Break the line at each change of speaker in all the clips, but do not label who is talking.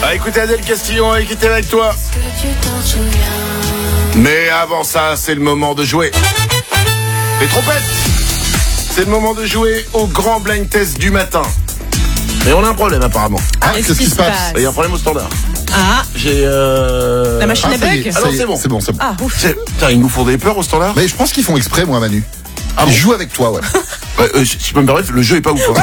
Ah, écoutez Adèle Castillon, qui était avec toi. Mais avant ça, c'est le moment de jouer. Les trompettes. C'est le moment de jouer au grand blind test du matin. Et on a un problème apparemment.
Ah, qu'est-ce qui se passe?
Il y a un problème au standard.
Ah,
J'ai
la machine à bug.
Alors c'est bon.
C'est bon.
Ah, ouf.
Putain, ils nous font des peurs au standard.
Mais je pense qu'ils font exprès, moi, Manu.
Ah
Ils
bon
jouent avec toi, ouais.
Si je peux me permettre, le jeu est pas ouf. Hein.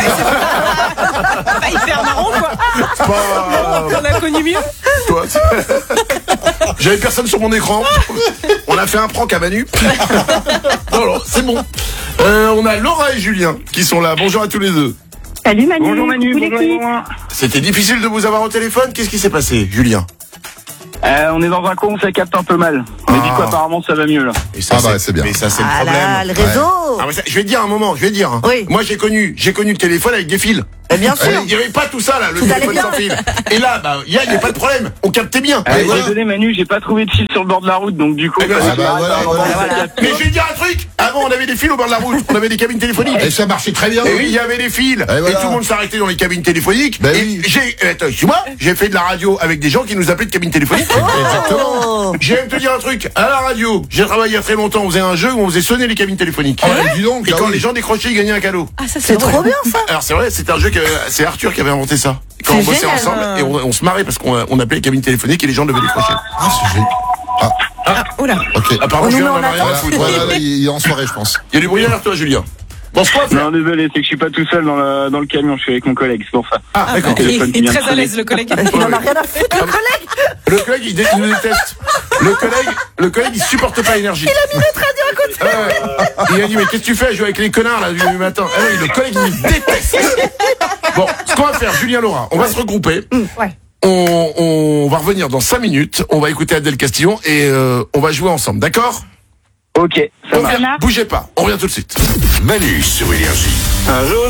Pas hyper marrant, quoi.
C'est pas...
On a connu mieux.
Toi. J'avais personne sur mon écran. On a fait un prank à Manu. Non, c'est bon. On a Laura et Julien qui sont là. Bonjour à tous les deux.
Salut Manu.
Bonjour Manu, bonjour
l'équipe.
Laurent.
C'était difficile de vous avoir au téléphone. Qu'est-ce qui s'est passé, Julien?
On est dans un coin où ça capte un peu mal. Mais du coup apparemment ça va mieux là.
Et ça,
c'est bien.
Mais ça, c'est
Ah
le problème.
là, le réseau.
Ah, mais ça, je vais te dire un moment, hein.
Oui.
Moi, j'ai connu le téléphone avec des fils.
Et bien sûr.
Il n'y avait pas tout ça, là, le
Tout allait
téléphone
bien.
sans fil. Et là, il n'y a pas de problème. On captait bien.
voilà.
Désolé Manu, j'ai pas trouvé de fil sur le bord de la route, donc du coup...
Eh ben,
Ah bah voilà.
Mais je vais te dire un truc. Avant, on avait des fils au bord de la route. On avait des cabines téléphoniques.
Et ça marchait très bien.
Et oui, il y avait des fils. Et
voilà.
tout le monde s'arrêtait dans les cabines téléphoniques.
Ben
et
oui.
j'ai fait de la radio avec des gens qui nous appelaient de cabines téléphoniques.
Oh.
Je vais te dire un truc. À la radio, j'ai travaillé il y a très longtemps. On faisait un jeu où on faisait sonner les cabines téléphoniques.
Dis donc,
Et
ah
quand
oui.
les gens décrochaient, ils gagnaient un cadeau.
Ah, ça, c'est trop bien, ça.
Alors c'est vrai, c'était un jeu c'est Arthur qui avait inventé ça. Quand
C'est
on bossait
génial.
ensemble et on se marrait parce qu'on appelait les cabines téléphoniques et les gens devaient décrocher.
Ah, c'est génial.
Oula.
Ok.
Apparemment,
On nous
Julien
met en
n'en a rien à
attente.
foutre.
Voilà, il est en soirée, je pense.
Il y a du bruit derrière toi, Julien. Bon, ce qu'on va faire.
Non désolé, c'est que je suis pas tout seul dans le camion, je suis avec mon collègue, c'est pour ça.
Ah, d'accord.
Il
téléphone qui
est
vient de
très à
sonner.
l'aise, le collègue. Il en a rien à foutre, le collègue.
Le collègue, il nous déteste. Le collègue, il supporte pas l'énergie. Il a mis notre radio à côté. Il a dit, mais qu'est-ce que tu fais à jouer avec les connards, là, du matin? Ah oui, le collègue, il me déteste. Bon, ce qu'on va faire, Julien, Laura, on va se regrouper.
Ouais.
On va revenir dans 5 minutes. On va écouter Adèle Castillon et on va jouer ensemble, d'accord?
Ok, ça marche.
Bougez pas, on revient tout de suite.
Manu sur Énergie.
Un jour